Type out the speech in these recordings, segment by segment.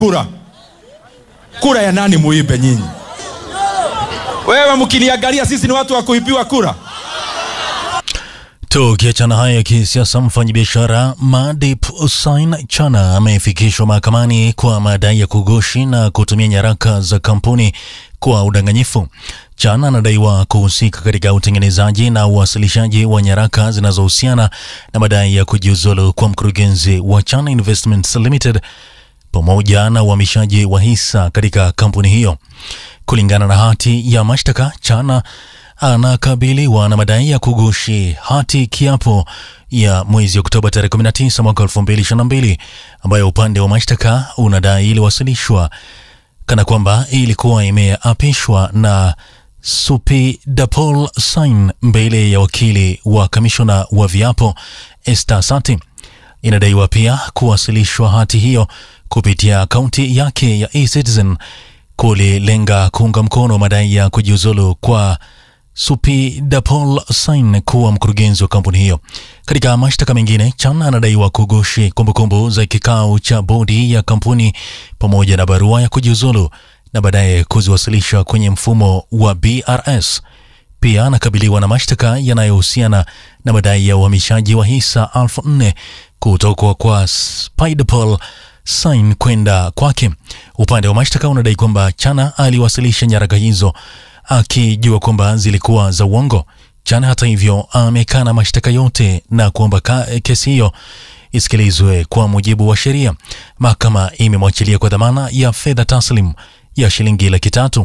Kura ya nani muibe nyinyi? Wewe mkiniangalia sisi ni watu wa kuibiwa kura? Tukiachana haya ya kisiasa, mfanyabiashara Madip Hussein Chana amefikishwa mahakamani kwa madai ya kugushi na kutumia nyaraka za kampuni kwa udanganyifu. Chana anadaiwa kuhusika katika utengenezaji na uwasilishaji wa nyaraka zinazohusiana na madai ya kujiuzulu kwa mkurugenzi wa Chana Investments Limited pamoja na uhamishaji wa hisa katika kampuni hiyo. Kulingana na hati ya mashtaka, Chana anakabiliwa na madai ya kugushi hati kiapo ya mwezi Oktoba tarehe 19 mwaka 2022 ambayo upande wa mashtaka unadai iliwasilishwa kana kwamba ilikuwa imeapishwa na Supidapol Sign mbele ya wakili wa kamishona wa viapo Esther Sati. Inadaiwa pia kuwasilishwa hati hiyo kupitia akaunti yake ya eCitizen kulilenga kuunga mkono madai ya kujiuzulu kwa Supidapol Sign kuwa mkurugenzi wa kampuni hiyo. Katika mashtaka mengine, Chana anadaiwa kugushi kumbukumbu za kikao cha bodi ya kampuni pamoja na barua ya kujiuzulu na baadaye kuziwasilisha kwenye mfumo wa BRS. Pia anakabiliwa na mashtaka yanayohusiana na madai ya uhamishaji wa hisa 4,000 kutoka kwa Supidapol Sign kwenda kwake. Upande wa mashtaka unadai kwamba Chana aliwasilisha nyaraka hizo akijua kwamba zilikuwa za uongo. Chana hata hivyo amekana mashtaka yote na kuomba kesi hiyo isikilizwe kwa mujibu wa sheria. Mahakama imemwachilia kwa dhamana ya fedha taslim ya shilingi 300,000.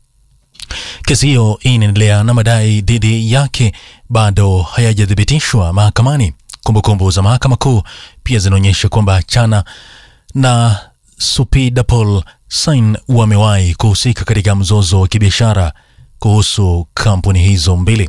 Kesi hiyo inaendelea na madai dhidi yake bado hayajathibitishwa mahakamani. Kumbukumbu za mahakama kuu pia zinaonyesha kwamba Chana na Supidapol Sign wamewahi kuhusika katika mzozo wa kibiashara kuhusu kampuni hizo mbili.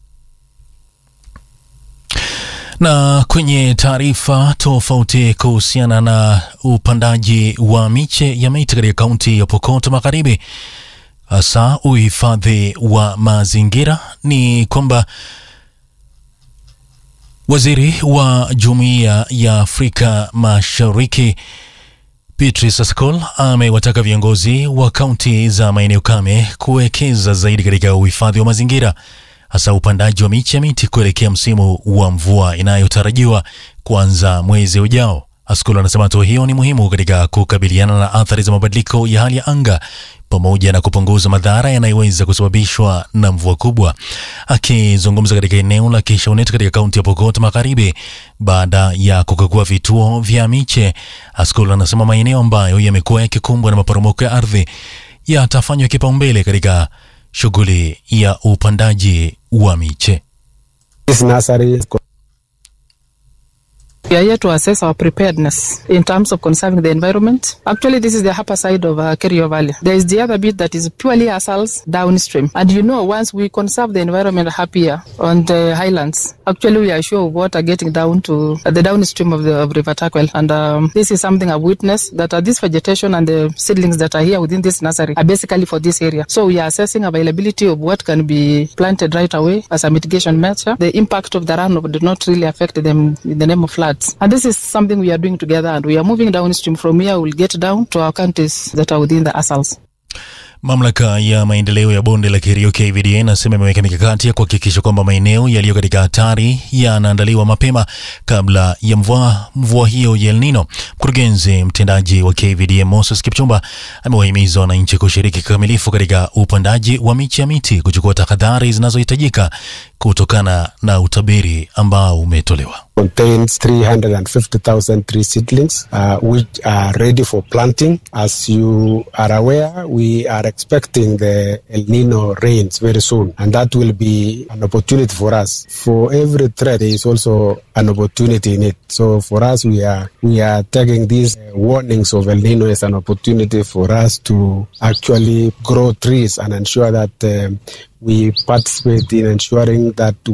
Na kwenye taarifa tofauti kuhusiana na upandaji wa miche ya miti katika kaunti ya Pokot Magharibi, hasa uhifadhi wa mazingira, ni kwamba waziri wa Jumuiya ya Afrika Mashariki Beatrice Askol amewataka viongozi wa kaunti za maeneo kame kuwekeza zaidi katika uhifadhi wa mazingira, hasa upandaji wa miche ya miti kuelekea msimu wa mvua inayotarajiwa kuanza mwezi ujao. Askol anasema hatua hiyo ni muhimu katika kukabiliana na athari za mabadiliko ya hali ya anga pamoja na kupunguza madhara yanayoweza kusababishwa na mvua kubwa. Akizungumza katika eneo la Kishaunet katika kaunti ya Pokot Magharibi baada ya kukagua vituo vya miche, Askol anasema maeneo ambayo yamekuwa yakikumbwa na maporomoko ya ardhi yatafanywa kipaumbele katika shughuli ya upandaji wa miche. We are here to assess our preparedness in terms of conserving the environment. Actually, this is the upper side of Kerio Valley. There is the other bit that is purely ourselves downstream. And once we conserve the environment up here on the highlands, actually we are sure of water getting down to the downstream of River Takwel. And this is something I've witnessed, that this vegetation and the seedlings that are here within this nursery are basically for this area. So we are assessing availability of what can be planted right away as a mitigation measure. The impact of the runoff did not really affect them in the name of floods. And this is something we are doing together, and we are moving downstream from here. We'll get down to our counties that are within the ASALs. Mamlaka ya maendeleo ya bonde la Kerio KVDA inasema imeweka mikakati ya kuhakikisha kwamba maeneo yaliyo katika hatari yanaandaliwa mapema kabla ya mvua hiyo ya El Nino. Mkurugenzi mtendaji wa KVDA Moses Kipchumba amewahimiza wananchi kushiriki kikamilifu katika upandaji wa miche ya miti, kuchukua tahadhari zinazohitajika kutokana na utabiri ambao umetolewa. Contains 350,000 tree seedlings which are ready for planting. As you are aware, we are expecting the El Nino rains very soon, and that will be an opportunity for us. For every threat, there is also an opportunity in it. So for us, we are taking these warnings of El Nino as an opportunity for us to actually grow trees and ensure that we participate in ensuring that